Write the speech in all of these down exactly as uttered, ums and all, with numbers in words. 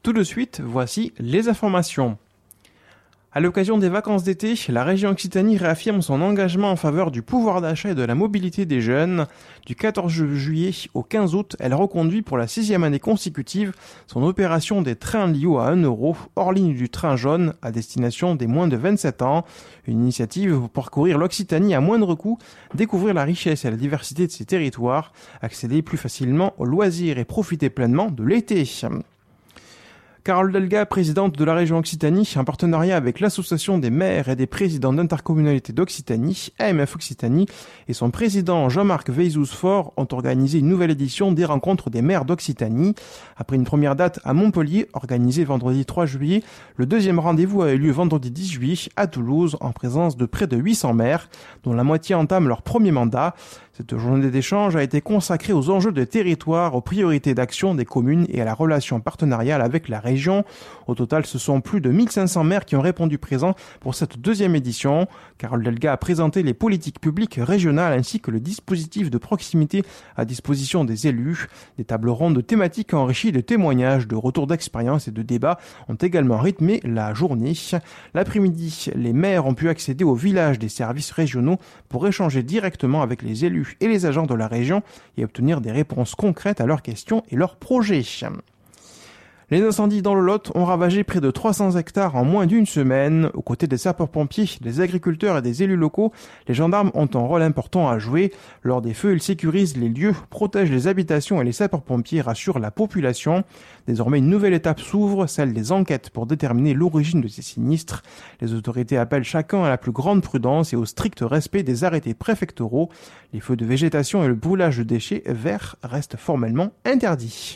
Tout de suite, voici les informations. À l'occasion des vacances d'été, la région Occitanie réaffirme son engagement en faveur du pouvoir d'achat et de la mobilité des jeunes. Du quatorze juillet au quinze août, elle reconduit pour la sixième année consécutive son opération des trains Lio à un euro, hors ligne du train jaune, à destination des moins de vingt-sept ans. Une initiative pour parcourir l'Occitanie à moindre coût, découvrir la richesse et la diversité de ses territoires, accéder plus facilement aux loisirs et profiter pleinement de l'été. Carole Delga, présidente de la région Occitanie, en partenariat avec l'Association des maires et des présidents d'intercommunalités d'Occitanie, A M F Occitanie, et son président Jean-Marc Veizouz-Fort ont organisé une nouvelle édition des rencontres des maires d'Occitanie. Après une première date à Montpellier, organisée vendredi trois juillet, le deuxième rendez-vous a eu lieu vendredi dix juillet à Toulouse, en présence de près de huit cents maires, dont la moitié entament leur premier mandat. Cette journée d'échange a été consacrée aux enjeux des territoires, aux priorités d'action des communes et à la relation partenariale avec la région. Au total, ce sont plus de mille cinq cents maires qui ont répondu présents pour cette deuxième édition. Carole Delga a présenté les politiques publiques régionales ainsi que le dispositif de proximité à disposition des élus. Des tables rondes thématiques enrichies de témoignages, de retours d'expérience et de débats ont également rythmé la journée. L'après-midi, les maires ont pu accéder au village des services régionaux pour échanger directement avec les élus et les agents de la région et obtenir des réponses concrètes à leurs questions et leurs projets. Les incendies dans le Lot ont ravagé près de trois cents hectares en moins d'une semaine. Aux côtés des sapeurs-pompiers, des agriculteurs et des élus locaux, les gendarmes ont un rôle important à jouer. Lors des feux, ils sécurisent les lieux, protègent les habitations et les sapeurs-pompiers rassurent la population. Désormais, une nouvelle étape s'ouvre, celle des enquêtes pour déterminer l'origine de ces sinistres. Les autorités appellent chacun à la plus grande prudence et au strict respect des arrêtés préfectoraux. Les feux de végétation et le brûlage de déchets verts restent formellement interdits.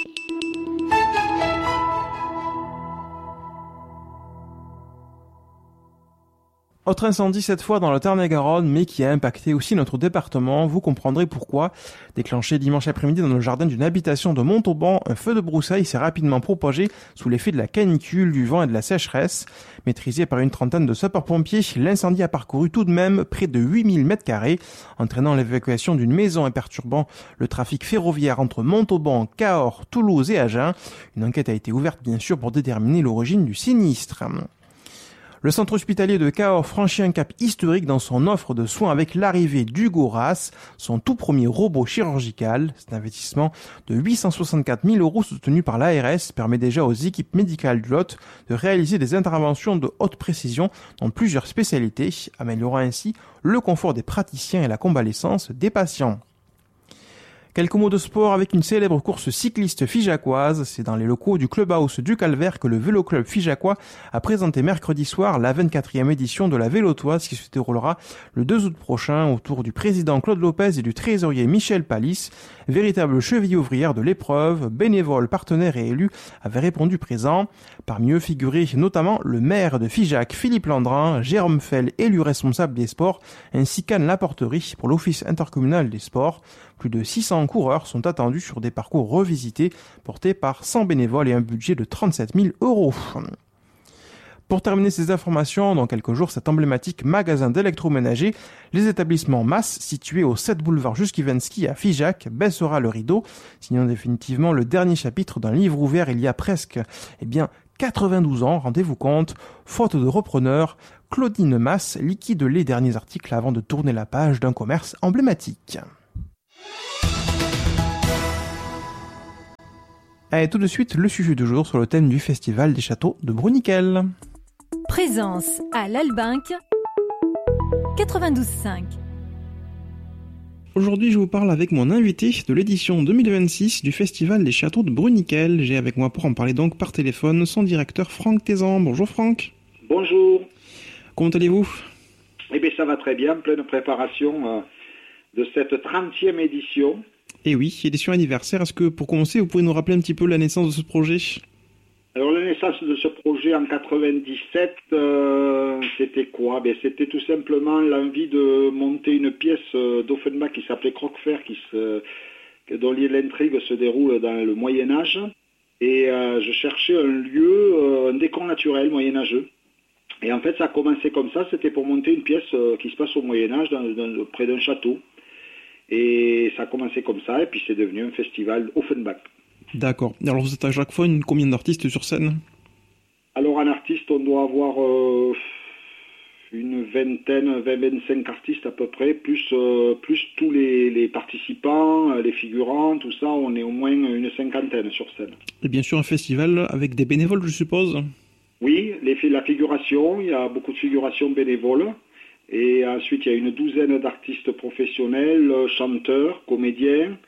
Autre incendie cette fois dans le Tarn-et-Garonne, mais qui a impacté aussi notre département. Vous comprendrez pourquoi. Déclenché dimanche après-midi dans le jardin d'une habitation de Montauban, un feu de broussailles s'est rapidement propagé sous l'effet de la canicule, du vent et de la sécheresse. Maîtrisé par une trentaine de sapeurs-pompiers, l'incendie a parcouru tout de même près de huit mille mètres carrés, entraînant l'évacuation d'une maison et perturbant le trafic ferroviaire entre Montauban, Cahors, Toulouse et Agen. Une enquête a été ouverte bien sûr pour déterminer l'origine du sinistre. Le centre hospitalier de Cahors franchit un cap historique dans son offre de soins avec l'arrivée d'Hugo Rass, son tout premier robot chirurgical. Cet investissement de huit cent soixante-quatre mille euros soutenu par l'A R S permet déjà aux équipes médicales du Lot de réaliser des interventions de haute précision dans plusieurs spécialités, améliorant ainsi le confort des praticiens et la convalescence des patients. Quelques mots de sport avec une célèbre course cycliste figeacoise. C'est dans les locaux du Clubhouse du Calvaire que le Vélo Club Figeacois a présenté mercredi soir la vingt-quatrième édition de la Vélotoise qui se déroulera le deux août prochain autour du président Claude Lopez et du trésorier Michel Palis. Véritable cheville ouvrière de l'épreuve, bénévoles, partenaires et élus avaient répondu présents. Parmi eux figuraient notamment le maire de Figeac, Philippe Landrin, Jérôme Fell, élu responsable des sports, ainsi qu'Anne Laporterie pour l'Office intercommunal des sports. Plus de six cents coureurs sont attendus sur des parcours revisités, portés par cent bénévoles et un budget de trente-sept mille euros. Pour terminer ces informations, dans quelques jours, cet emblématique magasin d'électroménager, les établissements Mass, situés au sept boulevard Juskiwensky à Figeac, baissera le rideau, signant définitivement le dernier chapitre d'un livre ouvert il y a presque, eh bien, quatre-vingt-douze ans, rendez-vous compte, faute de repreneur, Claudine Mass liquide les derniers articles avant de tourner la page d'un commerce emblématique. Allez, tout de suite, le sujet du jour sur le thème du Festival des Châteaux de Bruniquel. Présence à l'Albinque, quatre-vingt-douze cinq. Aujourd'hui, je vous parle avec mon invité de l'édition deux mille vingt-six du Festival des Châteaux de Bruniquel. J'ai avec moi pour en parler donc par téléphone son directeur Franck Tézan. Bonjour Franck. Bonjour. Comment allez-vous ? Eh bien, ça va très bien, pleine préparation euh, de cette trentième édition. Et oui, édition anniversaire. Est-ce que, pour commencer, vous pouvez nous rappeler un petit peu la naissance de ce projet ? Alors, la naissance de ce projet en quatre-vingt-dix-sept, euh, c'était quoi ? Ben, c'était tout simplement l'envie de monter une pièce euh, d'Offenbach qui s'appelait Croquefer, qui se, dont l'intrigue se déroule dans le Moyen-Âge. Et euh, je cherchais un lieu, euh, un décor naturel moyenâgeux. Et en fait, ça a commencé comme ça. C'était pour monter une pièce euh, qui se passe au Moyen-Âge, dans, dans, près d'un château. Et ça a commencé comme ça, et puis c'est devenu un festival Offenbach. D'accord. Alors vous êtes à chaque fois une, combien d'artistes sur scène? Alors en artiste, on doit avoir euh, une vingtaine, vingt, vingt-cinq artistes à peu près, plus, euh, plus tous les, les participants, les figurants, tout ça, on est au moins une cinquantaine sur scène. Et bien sûr un festival avec des bénévoles, je suppose? Oui, les, la figuration, il y a beaucoup de figurations bénévoles. Et ensuite, il y a une douzaine d'artistes professionnels, chanteurs, comédiens.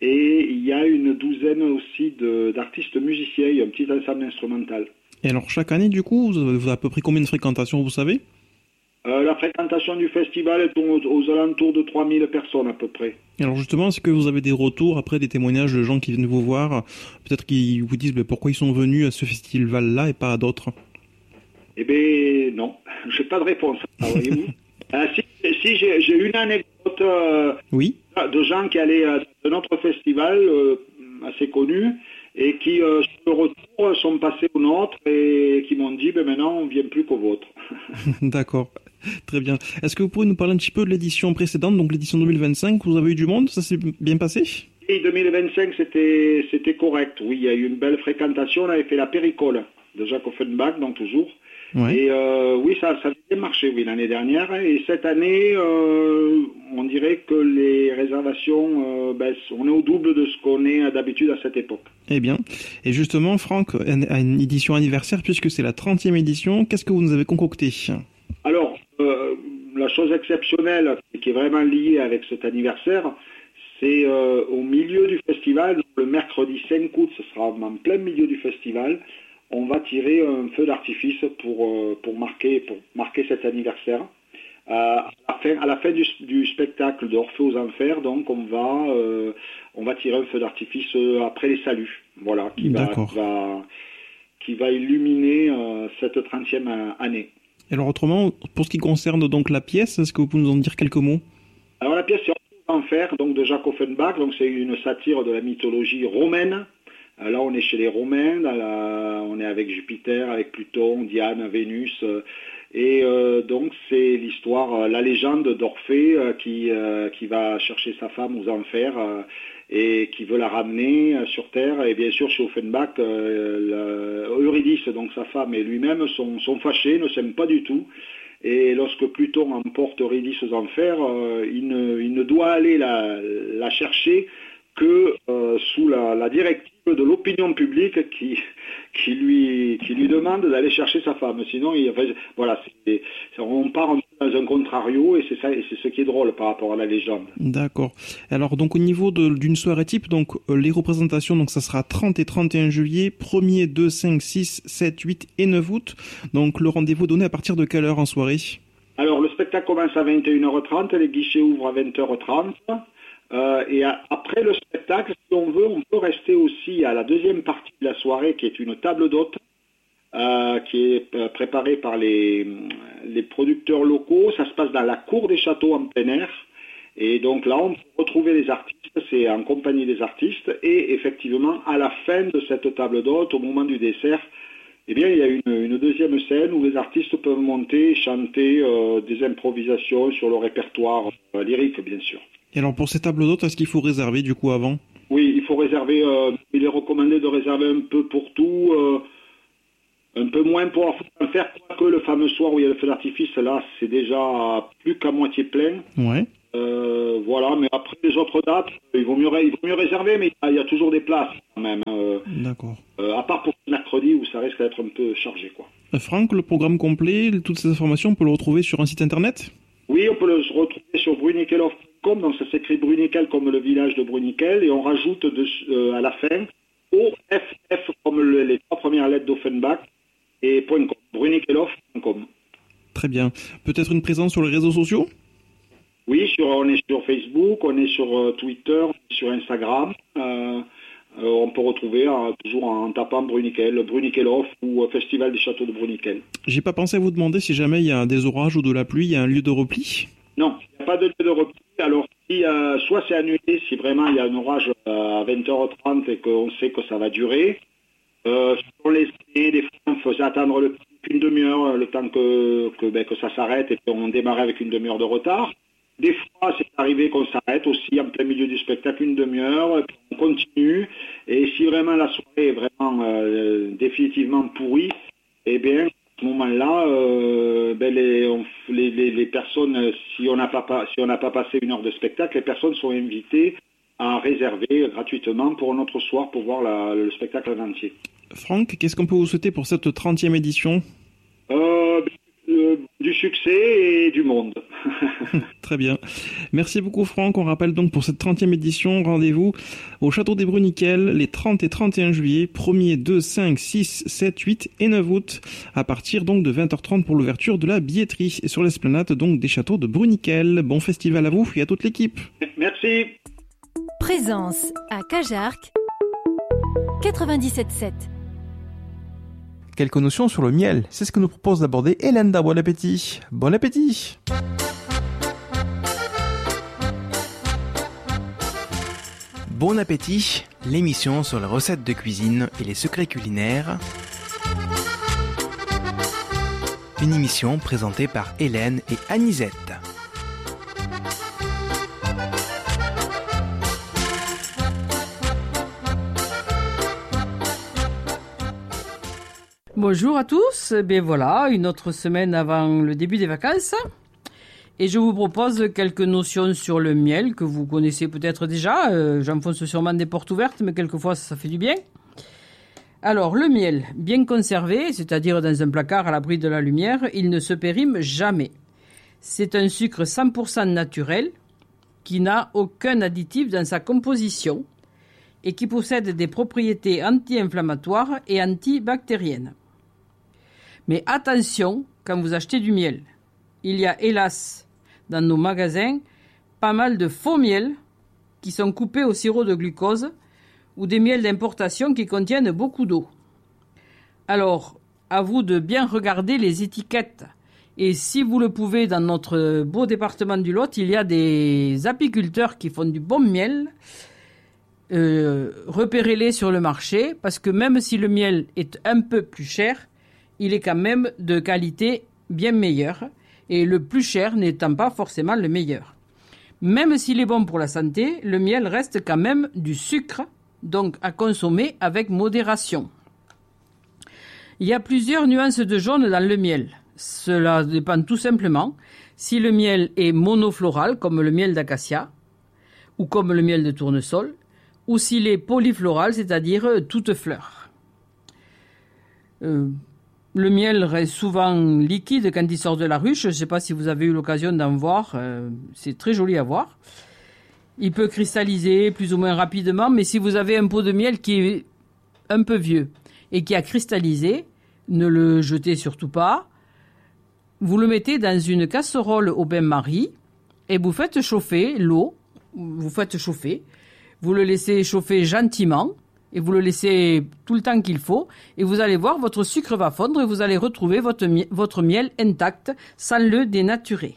Et il y a une douzaine aussi de, d'artistes musiciens, il y a un petit ensemble instrumental. Et alors chaque année, du coup, vous avez à peu près combien de fréquentations, vous savez? euh, La fréquentation du festival est aux, aux alentours de trois mille personnes à peu près. Et alors justement, est-ce que vous avez des retours, après des témoignages de gens qui viennent vous voir, peut-être qu'ils vous disent ben, pourquoi ils sont venus à ce festival-là et pas à d'autres? Eh bien non, j'ai pas de réponse. Ah, voyez-vous. euh, si si j'ai, j'ai une anecdote euh, oui. de gens qui allaient à de notre festival euh, assez connu et qui, euh, sur le retour, sont passés au nôtre et qui m'ont dit ben, maintenant on ne vient plus qu'au vôtre. D'accord, très bien. Est-ce que vous pourriez nous parler un petit peu de l'édition précédente, donc l'édition deux mille vingt-cinq, vous avez eu du monde, ça s'est bien passé? Et deux mille vingt-cinq, c'était, c'était correct, oui, il y a eu une belle fréquentation, on avait fait la Péricole de Jacques Offenbach, donc toujours. Ouais. Et euh, oui, ça, ça a bien marché, oui, l'année dernière. Et cette année, euh, on dirait que les réservations, euh, ben, on est au double de ce qu'on est d'habitude à cette époque. Eh bien, et justement, Franck a une édition anniversaire, puisque c'est la trentième édition. Qu'est-ce que vous nous avez concocté? Alors, euh, la chose exceptionnelle, qui est vraiment liée avec cet anniversaire, c'est euh, au milieu du festival, le mercredi cinq août, ce sera en plein milieu du festival, on va tirer un feu d'artifice pour, euh, pour, marquer, pour marquer cet anniversaire. Euh, à la fin, à la fin du, du spectacle d'Orphée aux Enfers, donc on va, euh, on va tirer un feu d'artifice après les saluts, voilà, qui va, qui va, qui va illuminer euh, cette trentième année. Et alors autrement, pour ce qui concerne donc la pièce, est-ce que vous pouvez nous en dire quelques mots? Alors la pièce c'est Orphée aux Enfers, donc de Jacques Offenbach, donc c'est une satire de la mythologie romaine. Là, on est chez les Romains, la, on est avec Jupiter, avec Pluton, Diane, Vénus, euh, et euh, donc c'est l'histoire, euh, la légende d'Orphée euh, qui, euh, qui va chercher sa femme aux enfers euh, et qui veut la ramener euh, sur Terre. Et bien sûr, chez Offenbach, euh, Eurydice, donc sa femme, et lui-même sont, sont fâchés, ne s'aiment pas du tout. Et lorsque Pluton emporte Eurydice aux enfers, euh, il, ne, il ne doit aller la, la chercher que euh, sous la, la directive de l'opinion publique qui, qui, lui, qui lui demande d'aller chercher sa femme. Sinon, il, enfin, voilà, c'est, on part dans un contrario et c'est, ça, et c'est ce qui est drôle par rapport à la légende. D'accord. Alors, donc, au niveau de, d'une soirée type, donc, euh, les représentations, donc, ça sera trente et trente et un juillet, premier, deux, cinq, six, sept, huit et neuf août. Donc, le rendez-vous donné à partir de quelle heure en soirée? Alors, le spectacle commence à vingt et une heures trente, les guichets ouvrent à vingt heures trente. Euh, et à, après le spectacle, si on veut, on peut rester aussi à la deuxième partie de la soirée, qui est une table d'hôte, euh, qui est euh, préparée par les, les producteurs locaux. Ça se passe dans la cour des châteaux en plein air. Et donc là, on peut retrouver les artistes, c'est en compagnie des artistes. Et effectivement, à la fin de cette table d'hôte, au moment du dessert, eh bien, il y a une, une deuxième scène où les artistes peuvent monter et chanter euh, des improvisations sur le répertoire euh, lyrique, bien sûr. Et alors pour ces tables d'hôtes, est-ce qu'il faut réserver du coup avant? Oui, il faut réserver, euh, il est recommandé de réserver un peu pour tout, euh, un peu moins pour en faire, que le fameux soir où il y a le feu d'artifice, là c'est déjà plus qu'à moitié plein. Ouais. Euh, voilà, mais après les autres dates, il vaut mieux, il vaut mieux réserver, mais il y a toujours des places quand même. Euh, D'accord. Euh, à part pour mercredi où ça risque d'être un peu chargé, quoi. Euh, Franck, le programme complet, toutes ces informations, on peut le retrouver sur un site internet? Oui, on peut le retrouver sur bruniqueloff point com, donc ça s'écrit Bruniquel comme le village de Bruniquel, et on rajoute de, euh, à la fin O F F comme le, les trois premières lettres d'Offenbach, et .com, bruniqueloff point com. Très bien. Peut-être une présence sur les réseaux sociaux? Oui, sur, on est sur Facebook, on est sur euh, Twitter, sur Instagram. Euh, euh, on peut retrouver euh, toujours en tapant Bruniquel, Bruniqueloff ou euh, Festival des Châteaux de Bruniquel. J'ai pas pensé à vous demander si jamais il y a des orages ou de la pluie, il y a un lieu de repli? Non, il n'y a pas de lieu de repli. Alors, si, euh, soit c'est annulé, si vraiment il y a un orage euh, à vingt heures trente et qu'on sait que ça va durer. Euh, sur les années, des fois, on faisait attendre le, une demi-heure, le temps que, que, ben, que ça s'arrête, et puis on démarrait avec une demi-heure de retard. Des fois, c'est arrivé qu'on s'arrête aussi en plein milieu du spectacle une demi-heure, puis on continue. Et si vraiment la soirée est vraiment euh, définitivement pourrie, eh bien, à ce moment-là, euh, ben les, on, les, les, les personnes, si on n'a pas, si on n'a pas passé une heure de spectacle, les personnes sont invitées à réserver gratuitement pour un autre soir pour voir la, le spectacle en entier. Franck, qu'est-ce qu'on peut vous souhaiter pour cette trentième édition ? euh, euh, Du succès et du monde. Très bien. Merci beaucoup Franck. On rappelle donc pour cette trentième édition, rendez-vous au Château des Bruniquels les trente et trente et un juillet, premier, deux, cinq, six, sept, huit et neuf août, à partir donc de vingt heures trente pour l'ouverture de la billetterie et sur l'esplanade donc des Châteaux de Bruniquels. Bon festival à vous et à toute l'équipe. Merci. Présence à Cajarc quatre-vingt-dix-sept sept. Quelques notions sur le miel, c'est ce que nous propose d'aborder Hélène da. Bon appétit. Bon appétit. Bon appétit, l'émission sur les recettes de cuisine et les secrets culinaires. Une émission présentée par Hélène et Anisette. Bonjour à tous, ben voilà, une autre semaine avant le début des vacances. Et je vous propose quelques notions sur le miel que vous connaissez peut-être déjà. Euh, j'enfonce sûrement des portes ouvertes, mais quelquefois ça fait du bien. Alors, le miel, bien conservé, c'est-à-dire dans un placard à l'abri de la lumière, il ne se périme jamais. C'est un sucre cent pour cent naturel qui n'a aucun additif dans sa composition et qui possède des propriétés anti-inflammatoires et antibactériennes. Mais attention quand vous achetez du miel. Il y a hélas dans nos magasins pas mal de faux miels qui sont coupés au sirop de glucose ou des miels d'importation qui contiennent beaucoup d'eau. Alors, à vous de bien regarder les étiquettes. Et si vous le pouvez, dans notre beau département du Lot, il y a des apiculteurs qui font du bon miel. Euh, repérez-les sur le marché parce que même si le miel est un peu plus cher, il est quand même de qualité bien meilleure et le plus cher n'étant pas forcément le meilleur. Même s'il est bon pour la santé, le miel reste quand même du sucre, donc à consommer avec modération. Il y a plusieurs nuances de jaune dans le miel. Cela dépend tout simplement si le miel est monofloral comme le miel d'acacia ou comme le miel de tournesol, ou s'il est polyfloral, c'est-à-dire toute fleur. Euh, le miel reste souvent liquide quand il sort de la ruche. Je ne sais pas si vous avez eu l'occasion d'en voir. Euh, c'est très joli à voir. Il peut cristalliser plus ou moins rapidement, mais si vous avez un pot de miel qui est un peu vieux et qui a cristallisé, ne le jetez surtout pas. Vous le mettez dans une casserole au bain-marie et vous faites chauffer l'eau. Vous faites chauffer. Vous le laissez chauffer gentiment et vous le laissez tout le temps qu'il faut et vous allez voir, votre sucre va fondre et vous allez retrouver votre, mi- votre miel intact sans le dénaturer.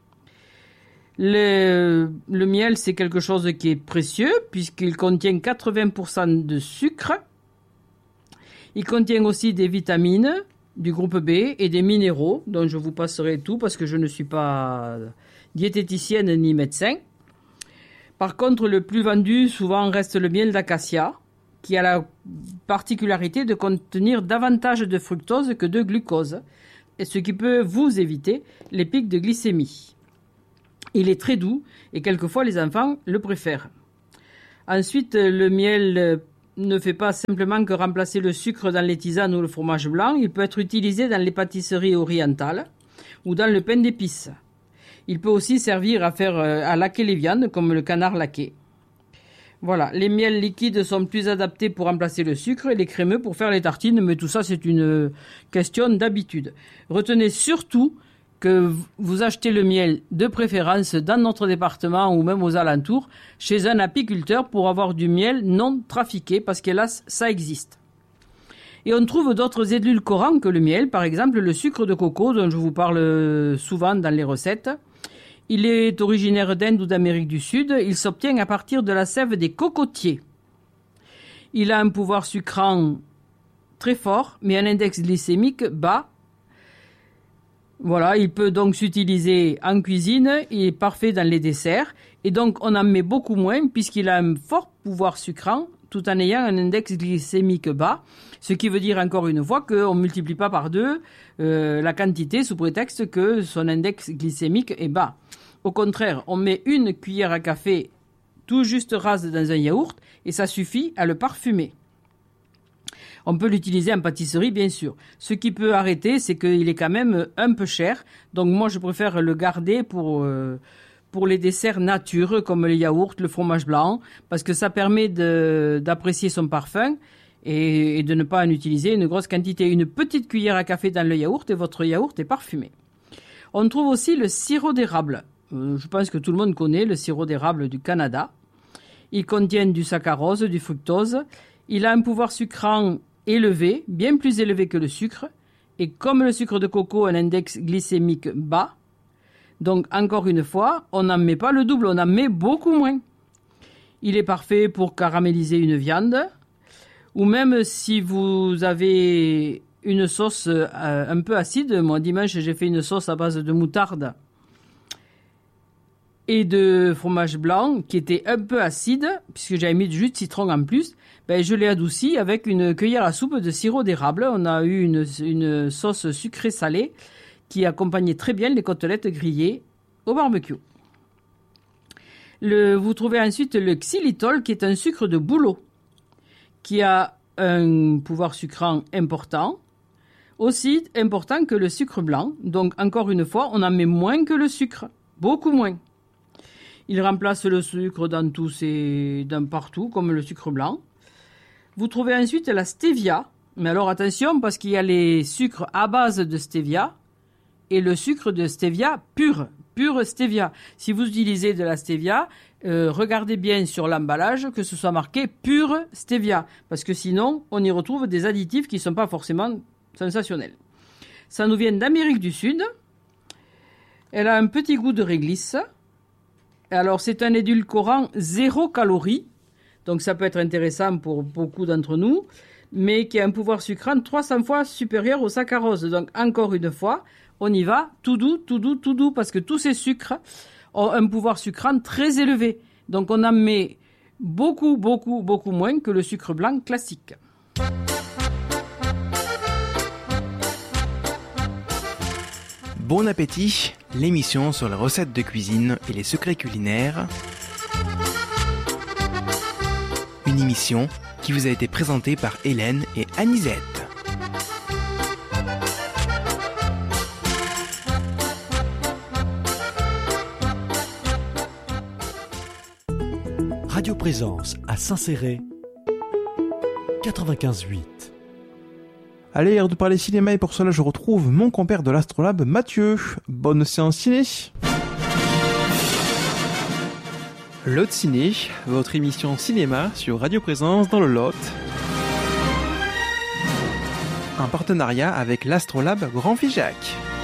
Le, le miel, c'est quelque chose qui est précieux puisqu'il contient quatre-vingts pour cent de sucre. Il contient aussi des vitamines du groupe B et des minéraux dont je vous passerai tout parce que je ne suis pas diététicienne ni médecin. Par contre, le plus vendu souvent reste le miel d'acacia, qui a la particularité de contenir davantage de fructose que de glucose, et ce qui peut vous éviter les pics de glycémie. Il est très doux et quelquefois les enfants le préfèrent. Ensuite, le miel ne fait pas simplement que remplacer le sucre dans les tisanes ou le fromage blanc, il peut être utilisé dans les pâtisseries orientales ou dans le pain d'épices. Il peut aussi servir à faire à laquer les viandes, comme le canard laqué. Voilà, les miels liquides sont plus adaptés pour remplacer le sucre et les crémeux pour faire les tartines, mais tout ça c'est une question d'habitude. Retenez surtout que vous achetez le miel de préférence dans notre département ou même aux alentours, chez un apiculteur pour avoir du miel non trafiqué, parce qu'hélas, ça existe. Et on trouve d'autres édulcorants que le miel, par exemple le sucre de coco dont je vous parle souvent dans les recettes. Il est originaire d'Inde ou d'Amérique du Sud. Il s'obtient à partir de la sève des cocotiers. Il a un pouvoir sucrant très fort, mais un index glycémique bas. Voilà, il peut donc s'utiliser en cuisine, il est parfait dans les desserts, et donc on en met beaucoup moins puisqu'il a un fort pouvoir sucrant tout en ayant un index glycémique bas, ce qui veut dire encore une fois qu'on ne multiplie pas par deux euh, la quantité sous prétexte que son index glycémique est bas. Au contraire, on met une cuillère à café tout juste rase dans un yaourt et ça suffit à le parfumer. On peut l'utiliser en pâtisserie, bien sûr. Ce qui peut arrêter, c'est qu'il est quand même un peu cher. Donc moi, je préfère le garder pour, euh, pour les desserts nature, comme le yaourt, le fromage blanc, parce que ça permet de, d'apprécier son parfum et, et de ne pas en utiliser une grosse quantité. Une petite cuillère à café dans le yaourt et votre yaourt est parfumé. On trouve aussi le sirop d'érable. Euh, je pense que tout le monde connaît le sirop d'érable du Canada. Il contient du saccharose, du fructose. Il a un pouvoir sucrant élevé, bien plus élevé que le sucre, et comme le sucre de coco, un index glycémique bas. Donc, encore une fois, on n'en met pas le double, on en met beaucoup moins. Il est parfait pour caraméliser une viande, ou même si vous avez une sauce euh, un peu acide. Moi, dimanche, j'ai fait une sauce à base de moutarde et de fromage blanc qui était un peu acide, puisque j'avais mis du jus de citron en plus. Ben, je l'ai adouci avec une cuillère à soupe de sirop d'érable. On a eu une, une sauce sucrée-salée qui accompagnait très bien les côtelettes grillées au barbecue. Le, vous trouvez ensuite le xylitol, qui est un sucre de bouleau, qui a un pouvoir sucrant important, aussi important que le sucre blanc. Donc, encore une fois, on en met moins que le sucre, beaucoup moins. Il remplace le sucre dans tous ces, dans partout, comme le sucre blanc. Vous trouvez ensuite la stevia. Mais alors attention, parce qu'il y a les sucres à base de stevia et le sucre de stevia pur, pure stevia. Si vous utilisez de la stevia, euh, regardez bien sur l'emballage que ce soit marqué pure stevia. Parce que sinon, on y retrouve des additifs qui ne sont pas forcément sensationnels. Ça nous vient d'Amérique du Sud. Elle a un petit goût de réglisse. Alors, c'est un édulcorant zéro calorie. Donc ça peut être intéressant pour beaucoup d'entre nous, mais qui a un pouvoir sucrant trois cents fois supérieur au saccharose. Donc encore une fois, on y va tout doux, tout doux, tout doux, parce que tous ces sucres ont un pouvoir sucrant très élevé. Donc on en met beaucoup, beaucoup, beaucoup moins que le sucre blanc classique. Bon appétit, l'émission sur les recettes de cuisine et les secrets culinaires. Une émission qui vous a été présentée par Hélène et Anisette. Radio Présence à Saint-Céré, quatre-vingt-quinze huit. Allez, heure de parler cinéma et pour cela je retrouve mon compère de l'Astrolabe, Mathieu. Bonne séance ciné. Lot Ciné, votre émission cinéma sur Radio Présence dans le Lot. Un partenariat avec l'Astrolabe Grand Figeac.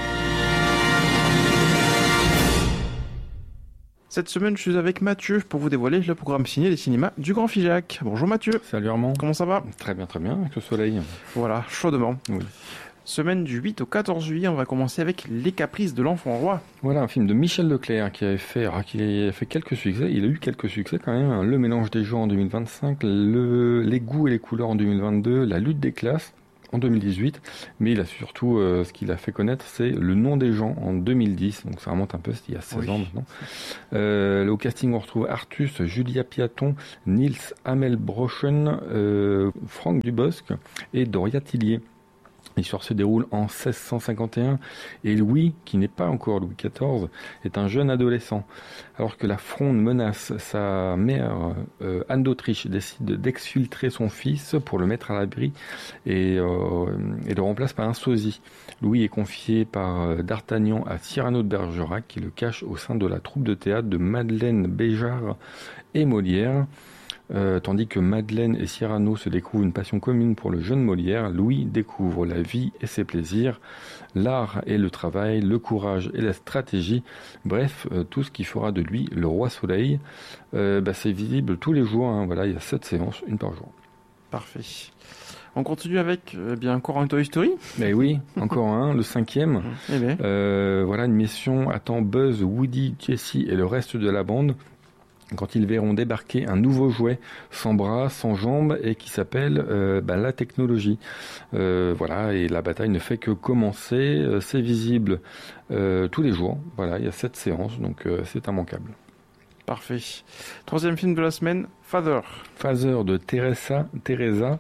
Cette semaine, je suis avec Mathieu pour vous dévoiler le programme ciné des cinémas du Grand Figeac. Bonjour Mathieu. Salut Armand. Comment ça va ? Très bien, très bien, avec le soleil. Voilà, chaudement. Oui. Semaine du huit au quatorze juillet, on va commencer avec Les Caprices de l'Enfant Roi. Voilà, un film de Michel Leclerc qui avait fait, alors, qui a fait quelques succès. Il a eu quelques succès quand même. Le mélange des genres en deux mille vingt-cinq, le, les goûts et les couleurs en deux mille vingt-deux, la lutte des classes en deux mille dix-huit. Mais il a surtout, euh, ce qu'il a fait connaître, c'est Le nom des gens en deux mille dix. Donc ça remonte un peu, c'était il y a seize oui. ans maintenant. Euh, au casting, on retrouve Artus, Julia Piaton, Nils Amelbrochen, euh, Franck Dubosc et Doria Tillier. L'histoire se déroule en seize cent cinquante et un et Louis, qui n'est pas encore Louis quatorze, est un jeune adolescent. Alors que la Fronde menace, sa mère, euh, Anne d'Autriche, décide d'exfiltrer son fils pour le mettre à l'abri et, euh, et le remplace par un sosie. Louis est confié par D'Artagnan à Cyrano de Bergerac qui le cache au sein de la troupe de théâtre de Madeleine Béjart et Molière. Euh, tandis que Madeleine et Cyrano se découvrent une passion commune pour le jeune Molière, Louis découvre la vie et ses plaisirs, l'art et le travail, le courage et la stratégie, bref, euh, tout ce qui fera de lui le roi soleil. Euh, bah, c'est visible tous les jours, hein, voilà, il y a sept séances, une par jour. Parfait. On continue avec eh bien encore un Toy Story. Mais oui, encore un, le cinquième. Eh bien. Euh, voilà, une mission attend Buzz, Woody, Jessie et le reste de la bande quand ils verront débarquer un nouveau jouet sans bras, sans jambes et qui s'appelle euh, bah, la technologie. Euh, voilà, et la bataille ne fait que commencer. Euh, c'est visible euh, tous les jours. Voilà, il y a sept séances, donc euh, c'est immanquable. Parfait. Troisième film de la semaine, Father. Father de Teresa, Teresa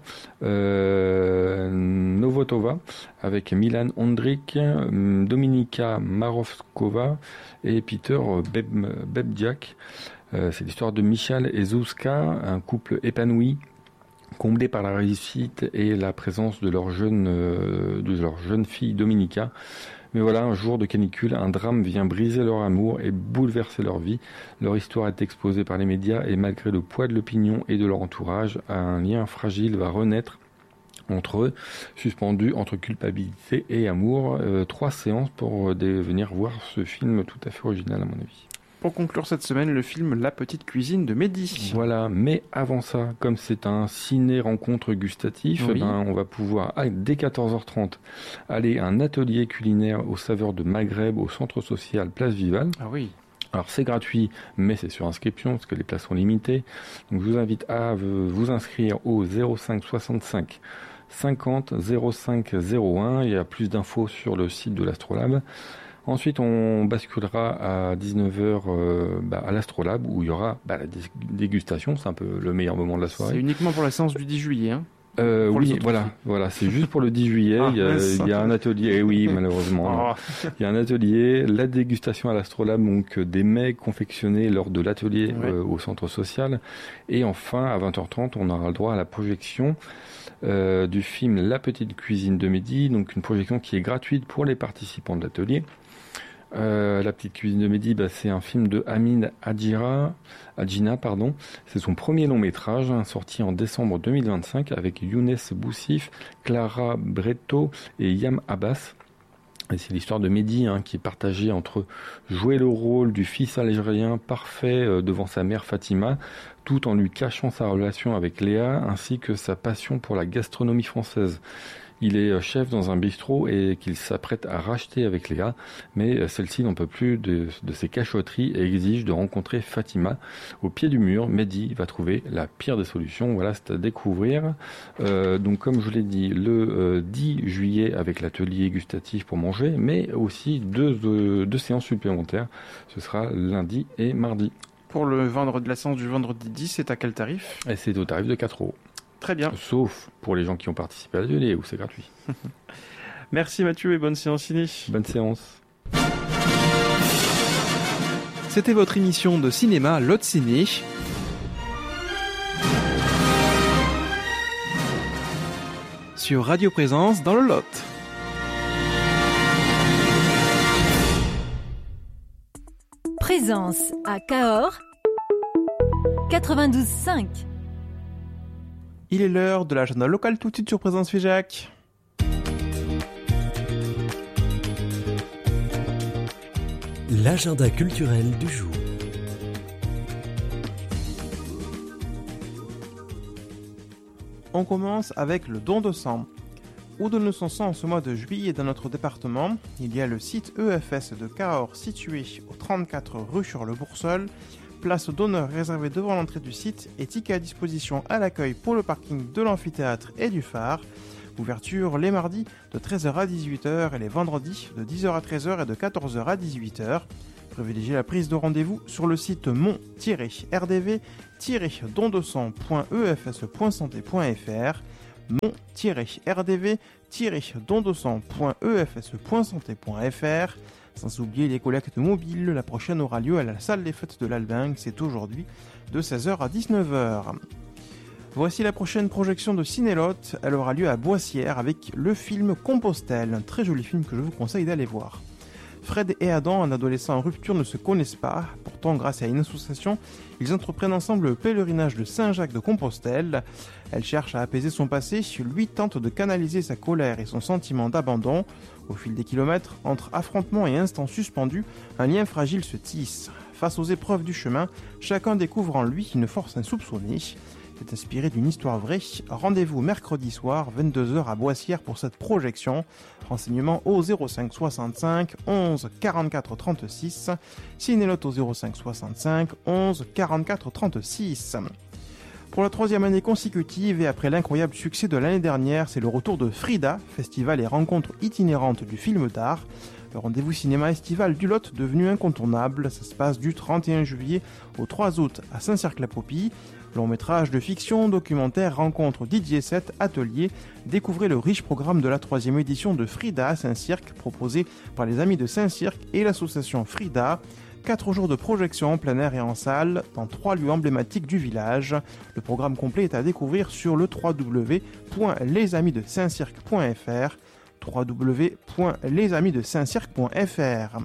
euh, Novotova avec Milan Ondrik, Dominika Marovskova et Peter Beb, Bebdiak. Euh, c'est l'histoire de Michal et Zuzka, un couple épanoui, comblé par la réussite et la présence de leur jeune, euh, de leur jeune fille Dominika. Mais voilà, un jour de canicule, un drame vient briser leur amour et bouleverser leur vie. Leur histoire est exposée par les médias et malgré le poids de l'opinion et de leur entourage, un lien fragile va renaître entre eux, suspendu entre culpabilité et amour. Euh, trois séances pour euh, venir voir ce film tout à fait original à mon avis. Pour conclure cette semaine, le film La Petite Cuisine de Mehdi. Voilà, mais avant ça, comme c'est un ciné-rencontre gustatif, oui. eh ben, on va pouvoir, ah, dès quatorze heures trente, aller à un atelier culinaire aux saveurs de Maghreb au centre social Place Vival. Ah oui. Alors c'est gratuit, mais c'est sur inscription parce que les places sont limitées. Donc je vous invite à vous inscrire au zéro cinq soixante-cinq cinquante zéro cinq zéro un. Il y a plus d'infos sur le site de l'Astrolabe. Ensuite, on basculera à dix-neuf heures euh, bah, à l'Astrolabe où il y aura bah, la dégustation. C'est un peu le meilleur moment de la soirée. C'est uniquement pour la séance du dix juillet, hein euh, Oui, voilà, voilà, c'est juste pour le dix juillet. Ah, il, y a, il y a un atelier, et oui, malheureusement. Oh. Il y a un atelier, la dégustation à l'Astrolabe, donc des mets confectionnés lors de l'atelier ouais. euh, au centre social. Et enfin, à vingt heures trente, on aura le droit à la projection euh, du film La Petite Cuisine de Mehdi, donc une projection qui est gratuite pour les participants de l'atelier. Euh, La Petite Cuisine de Mehdi, bah, c'est un film de Amin Adjira, Adjina, pardon. C'est son premier long métrage, hein, sorti en décembre deux mille vingt-cinq avec Younes Boussif, Clara Bretto et Yam Abbas. Et c'est l'histoire de Mehdi hein, qui est partagée entre jouer le rôle du fils algérien parfait euh, devant sa mère Fatima, tout en lui cachant sa relation avec Léa ainsi que sa passion pour la gastronomie française. Il est chef dans un bistrot et qu'il s'apprête à racheter avec Léa, mais celle-ci n'en peut plus de, de ses cachotteries et exige de rencontrer Fatima. Au pied du mur, Mehdi va trouver la pire des solutions. Voilà, c'est à découvrir. Euh, donc, comme je l'ai dit, le euh, dix juillet avec l'atelier gustatif pour manger, mais aussi deux, euh, deux séances supplémentaires. Ce sera lundi et mardi. Pour le vendredi, la séance du vendredi dix, c'est à quel tarif ? Et c'est au tarif de quatre euros. Très bien. Sauf pour les gens qui ont participé à l'atelier où c'est gratuit. Merci Mathieu et bonne séance ciné. Bonne séance. C'était votre émission de cinéma Lot Ciné. Sur Radio Présence dans le Lot. Présence à Cahors quatre-vingt-douze cinq. Il est l'heure de l'agenda local tout de suite sur Présence Figeac. L'agenda culturel du jour. On commence avec le don de sang. Où donner son sang en ce mois de juillet dans notre département ? Il y a le site E F S de Cahors situé au trente-quatre rue sur le Boursol. Place d'honneur réservée devant l'entrée du site et tickets à disposition à l'accueil pour le parking de l'amphithéâtre et du phare. Ouverture les mardis de treize heures à dix-huit heures et les vendredis de dix heures à treize heures et de quatorze heures à dix-huit heures. Privilégiez la prise de rendez-vous sur le site mon R D V don de sang point e f s point santé point f r mon R D V don de sang point e f s point santé point f r. Sans oublier les collectes mobiles, la prochaine aura lieu à la salle des fêtes de l'Albingue, c'est aujourd'hui de seize heures à dix-neuf heures. Voici la prochaine projection de Cinélotte, elle aura lieu à Boissière avec le film Compostelle, un très joli film que je vous conseille d'aller voir. Fred et Adam, un adolescent en rupture, ne se connaissent pas, pourtant grâce à une association, ils entreprennent ensemble le pèlerinage de Saint-Jacques de Compostelle. Elle cherche à apaiser son passé, lui tente de canaliser sa colère et son sentiment d'abandon. Au fil des kilomètres, entre affrontements et instants suspendus, un lien fragile se tisse. Face aux épreuves du chemin, chacun découvre en lui une force insoupçonnée. C'est inspiré d'une histoire vraie. Rendez-vous mercredi soir, vingt-deux heures à Boissière pour cette projection. Renseignements au zéro cinq soixante-cinq onze quarante-quatre trente-six. Cinélote au zéro cinq soixante-cinq onze quarante-quatre trente-six. Pour la troisième année consécutive et après l'incroyable succès de l'année dernière, c'est le retour de Frida, festival et rencontre itinérante du film d'art. Le rendez-vous cinéma estival du Lot devenu incontournable, ça se passe du trente et un juillet au trois août à Saint-Cirque-la-Popie. Long métrage de fiction, documentaire, rencontre, D J set, atelier. Découvrez le riche programme de la troisième édition de Frida à Saint-Cirque, proposé par les Amis de Saint-Cirque et l'association Frida. Quatre jours de projection en plein air et en salle dans trois lieux emblématiques du village. Le programme complet est à découvrir sur le w w w point les amis de saint cirque point f r. w w w point les amis de saint cirque point f r.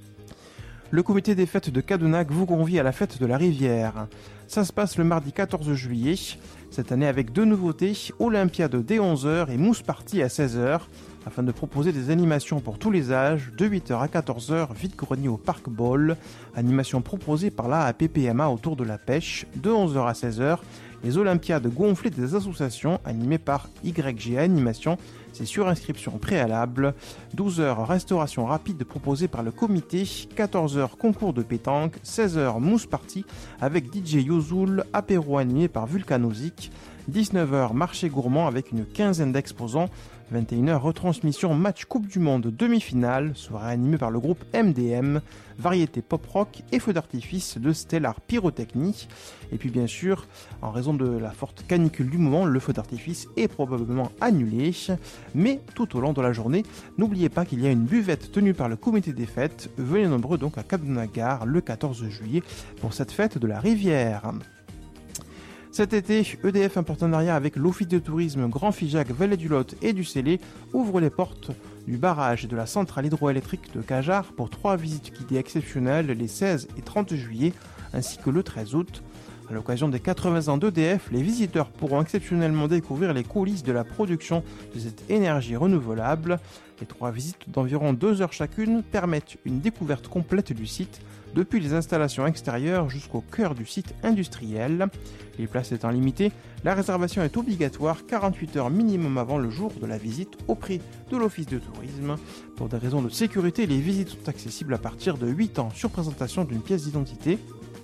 Le comité des fêtes de Cadenac vous convie à la fête de la rivière. Ça se passe le mardi quatorze juillet, cette année avec deux nouveautés, Olympiade dès onze heures et Mousse Party à seize heures, afin de proposer des animations pour tous les âges, de huit heures à quatorze heures, vide-grenier au Parc Ball, animation proposée par la A P P M A autour de la pêche, de onze heures à seize heures, les Olympiades gonflées des associations animées par Y G Animation, c'est sur inscription préalable, douze heures restauration rapide proposée par le comité, quatorze heures concours de pétanque, seize heures mousse party avec D J Yozoul, apéro animé par Vulcanozik, dix-neuf heures marché gourmand avec une quinzaine d'exposants, vingt et une heures retransmission match Coupe du Monde demi-finale, soirée animée par le groupe M D M, variété pop-rock et feu d'artifice de Stellar Pyrotechnie. Et puis bien sûr, en raison de la forte canicule du moment, le feu d'artifice est probablement annulé. Mais tout au long de la journée, n'oubliez pas qu'il y a une buvette tenue par le comité des fêtes. Venez nombreux donc à Cadenac le quatorze juillet pour cette fête de la rivière. Cet été, E D F en partenariat avec l'Office de tourisme Grand Figeac, Vallée du Lot et du Célé ouvre les portes du barrage et de la centrale hydroélectrique de Cajar pour trois visites guidées exceptionnelles les seize et trente juillet ainsi que le treize août. À l'occasion des quatre-vingts ans d'E D F, les visiteurs pourront exceptionnellement découvrir les coulisses de la production de cette énergie renouvelable. Les trois visites d'environ deux heures chacune permettent une découverte complète du site, depuis les installations extérieures jusqu'au cœur du site industriel. Les places étant limitées, la réservation est obligatoire quarante-huit heures minimum avant le jour de la visite auprès de l'Office de tourisme. Pour des raisons de sécurité, les visites sont accessibles à partir de huit ans sur présentation d'une pièce d'identité.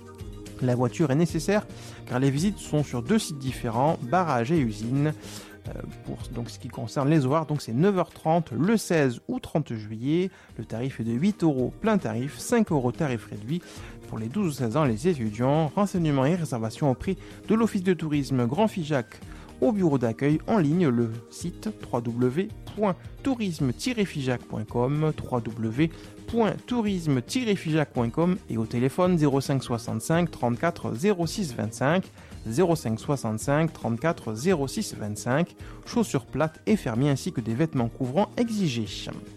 La voiture est nécessaire car les visites sont sur deux sites différents, barrage et usine. Euh, pour donc, ce qui concerne les horaires, donc c'est neuf heures trente le seize ou trente juillet. Le tarif est de huit euros plein tarif, cinq euros tarif réduit. Pour les douze seize ans, les étudiants, renseignements et réservations auprès de l'Office de tourisme Grand Figeac au bureau d'accueil en ligne, le site w w w point tourisme tiret figeac point com, w w w point tourisme tiret figeac point com et au téléphone zéro cinq soixante-cinq trente-quatre zéro six vingt-cinq, zéro cinq soixante-cinq trente-quatre zéro six vingt-cinq, chaussures plates et fermiers ainsi que des vêtements couvrants exigés.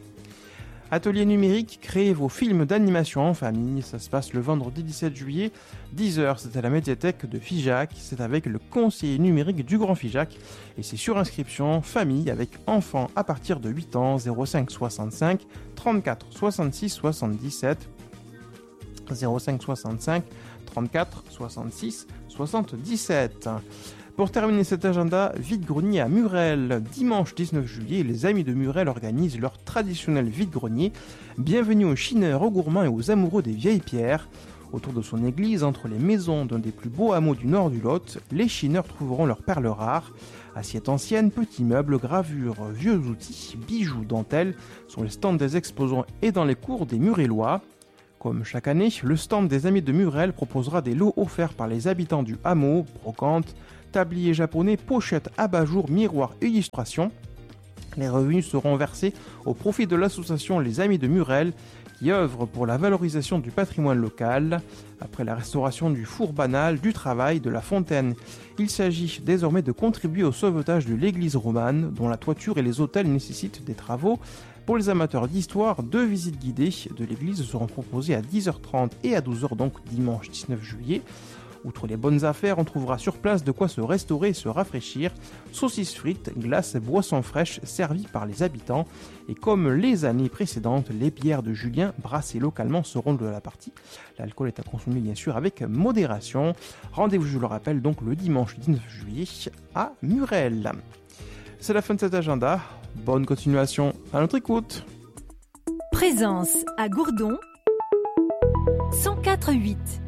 Atelier numérique, créez vos films d'animation en famille. Ça se passe le vendredi dix-sept juillet, dix heures. C'est à la médiathèque de Figeac. C'est avec le conseiller numérique du Grand Figeac. Et c'est sur inscription famille avec enfants à partir de huit ans, zéro cinq soixante-cinq trente-quatre soixante-six soixante-dix-sept, zéro cinq soixante-cinq trente-quatre soixante-six soixante-dix-sept. Pour terminer cet agenda, vide-grenier à Murel. Dimanche dix-neuf juillet, les Amis de Murel organisent leur traditionnel vide-grenier. Bienvenue aux chineurs, aux gourmands et aux amoureux des vieilles pierres. Autour de son église, entre les maisons d'un des plus beaux hameaux du nord du Lot, les chineurs trouveront leurs perles rares. Assiettes anciennes, petits meubles, gravures, vieux outils, bijoux, dentelles sont les stands des exposants et dans les cours des Murelois. Comme chaque année, le stand des Amis de Murel proposera des lots offerts par les habitants du hameau, brocantes, tabliers japonais, pochettes, abat-jours, miroirs et illustrations. Les revenus seront versés au profit de l'association Les Amis de Murel qui œuvre pour la valorisation du patrimoine local. Après la restauration du four banal, du travail, de la fontaine, il s'agit désormais de contribuer au sauvetage de l'église romane dont la toiture et les autels nécessitent des travaux. Pour les amateurs d'histoire, deux visites guidées de l'église seront proposées à dix heures trente et à douze heures, donc dimanche dix-neuf juillet. Outre les bonnes affaires, on trouvera sur place de quoi se restaurer et se rafraîchir. Saucisses frites, glaces, boissons fraîches servies par les habitants. Et comme les années précédentes, les bières de Julien brassées localement seront de la partie. L'alcool est à consommer bien sûr avec modération. Rendez-vous, je le rappelle, donc le dimanche dix-neuf juillet à Murel. C'est la fin de cet agenda. Bonne continuation à notre écoute. Présence à Gourdon cent quatre virgule huit.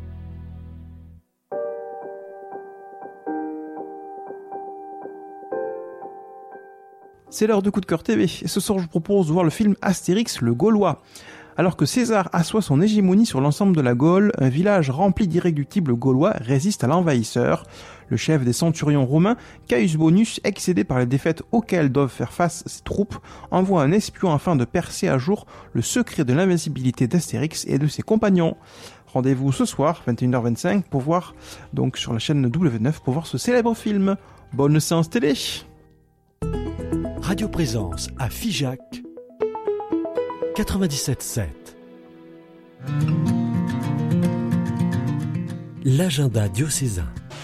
C'est l'heure de Coup de Cœur T V et ce soir je vous propose de voir le film Astérix le Gaulois. Alors que César assoit son hégémonie sur l'ensemble de la Gaule, un village rempli d'irréductibles Gaulois résiste à l'envahisseur. Le chef des centurions romains, Caius Bonus, excédé par les défaites auxquelles doivent faire face ses troupes, envoie un espion afin de percer à jour le secret de l'invincibilité d'Astérix et de ses compagnons. Rendez-vous ce soir, vingt et une heures vingt-cinq, pour voir, donc sur la chaîne W neuf, pour voir ce célèbre film. Bonne séance télé! Radio Présence à Figeac quatre-vingt-dix-sept sept. L'agenda diocésain.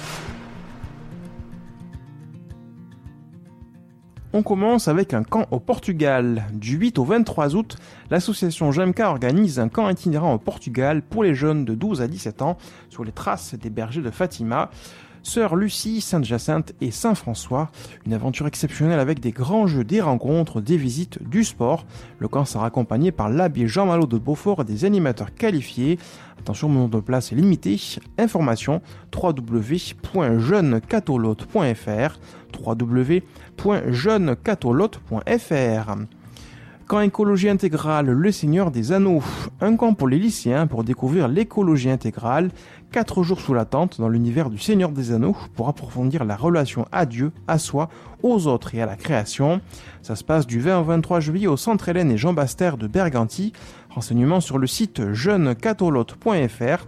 On commence avec un camp au Portugal. Du huit au vingt-trois août, l'association Jamka organise un camp itinérant au Portugal pour les jeunes de douze à dix-sept ans sur les traces des bergers de Fatima. Sœur Lucie, Sainte-Jacinthe et Saint-François. Une aventure exceptionnelle avec des grands jeux, des rencontres, des visites, du sport. Le camp sera accompagné par l'abbé Jean Malo de Beaufort et des animateurs qualifiés. Attention, le nombre de places est limité. Information w w w point jeune catolote point f r w w w point jeune catolote point f r. Camp écologie intégrale, le Seigneur des Anneaux. Un camp pour les lycéens pour découvrir l'écologie intégrale. Quatre jours sous la tente dans l'univers du Seigneur des Anneaux pour approfondir la relation à Dieu, à soi, aux autres et à la création. Ça se passe du vingt au vingt-trois juillet au Centre Hélène et Jean Bastère de Berganti. Renseignements sur le site jeune catolote point f r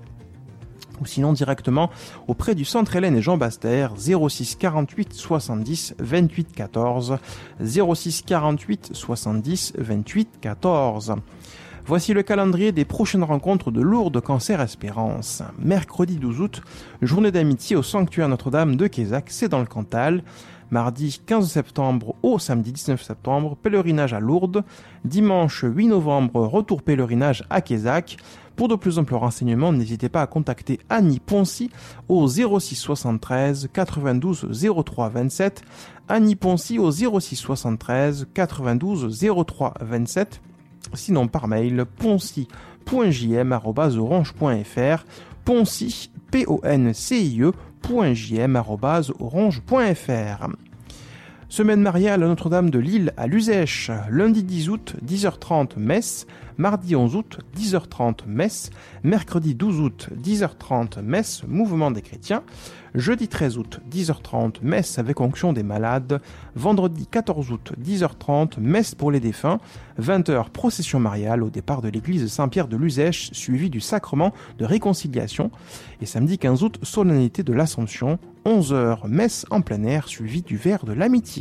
ou sinon directement auprès du Centre Hélène et Jean Bastère, zéro six quarante-huit soixante-dix vingt-huit quatorze, zéro six quarante-huit soixante-dix vingt-huit quatorze. Voici le calendrier des prochaines rencontres de Lourdes Cancer Espérance. Mercredi douze août, journée d'amitié au sanctuaire Notre-Dame de Quézac, c'est dans le Cantal. Mardi quinze septembre au samedi dix-neuf septembre, pèlerinage à Lourdes. Dimanche huit novembre, retour pèlerinage à Quézac. Pour de plus amples renseignements, n'hésitez pas à contacter Annie Poncy au zéro six soixante-treize quatre-vingt-douze zéro trois vingt-sept. Annie Poncy au zéro six soixante-treize quatre-vingt-douze zéro trois vingt-sept. Sinon par mail poncy point j m arobase orange point f r, poncy p o n c i e point j m arobase orange point f r. Semaine mariale à Notre-Dame de Lille à Luzèche, lundi dix août, dix heures trente, messe, mardi onze août, dix heures trente, messe, mercredi douze août, dix heures trente, messe, mouvement des chrétiens, jeudi treize août, dix heures trente, messe avec onction des malades, vendredi quatorze août, dix heures trente, messe pour les défunts, vingt heures, procession mariale au départ de l'église Saint-Pierre de Luzèche, suivi du sacrement de réconciliation, et samedi quinze août, solennité de l'Assomption, onze heures, messe en plein air, suivi du verre de l'amitié.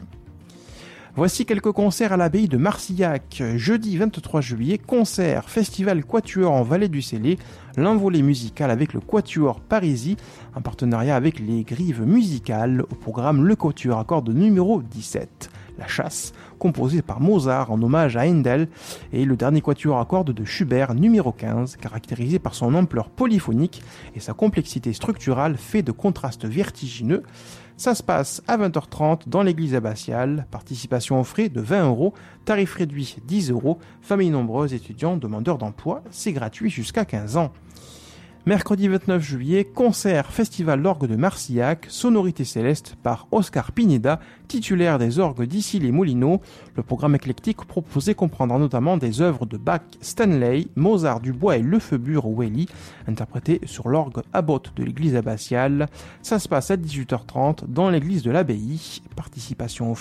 Voici quelques concerts à l'abbaye de Marcillac. Jeudi vingt-trois juillet, concert, festival Quatuor en Vallée du Célé, l'envolée musicale avec le Quatuor Parisie, en partenariat avec les Grives musicales, au programme le Quatuor à cordes numéro dix-sept. La chasse, composée par Mozart en hommage à Handel, et le dernier quatuor à cordes de Schubert numéro quinze, caractérisé par son ampleur polyphonique et sa complexité structurale fait de contrastes vertigineux. Ça se passe à vingt heures trente dans l'église abbatiale, participation aux frais de vingt euros, tarif réduit dix euros, famille nombreuse, étudiants, demandeurs d'emploi, c'est gratuit jusqu'à quinze ans. Mercredi vingt-neuf juillet, concert Festival d'orgue de Marcillac, sonorité céleste par Oscar Pineda, titulaire des orgues d'Issy-les-Moulineaux. Le programme éclectique proposé comprendra notamment des œuvres de Bach, Stanley, Mozart, Dubois et Lefebvre Welly, interprétées sur l'orgue Abbot de l'église abbatiale. Ça se passe à dix-huit heures trente dans l'église de l'abbaye. Participation aux